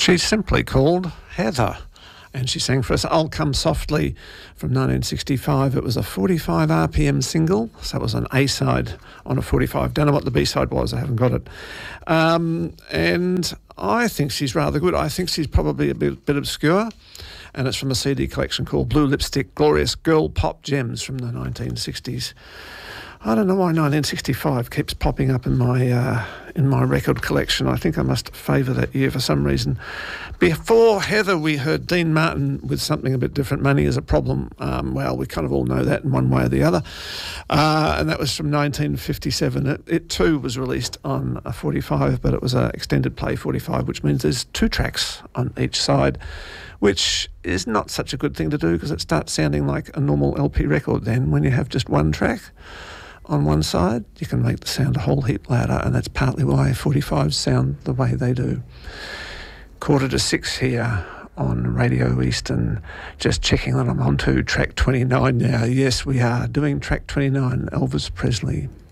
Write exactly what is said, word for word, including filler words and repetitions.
She's simply called Heather, and she sang for us I'll Come Softly from nineteen sixty-five. It was a forty-five R P M single, so it was an A-side on a forty-five. Don't know what the B-side was, I haven't got it. Um, and I think she's rather good. I think she's probably a bit, bit obscure, and it's from a C D collection called Blue Lipstick Glorious Girl Pop Gems from the nineteen sixties. I don't know why nineteen sixty-five keeps popping up in my uh, in my record collection. I think I must favour that year for some reason. Before Heather, we heard Dean Martin with something a bit different. Money is a Problem. Um, well, we kind of all know that in one way or the other. Uh, and that was from nineteen fifty-seven. It, it too was released on a forty-five, but it was an extended play forty-five, which means there's two tracks on each side, which is not such a good thing to do because it starts sounding like a normal L P record then when you have just one track on one side. You can make the sound a whole heap louder, and that's partly why forty-fives sound the way they do. Quarter to six here on Radio Eastern. Just checking that I'm on to track twenty-nine now. Yes, we are doing track twenty-nine, Elvis Presley.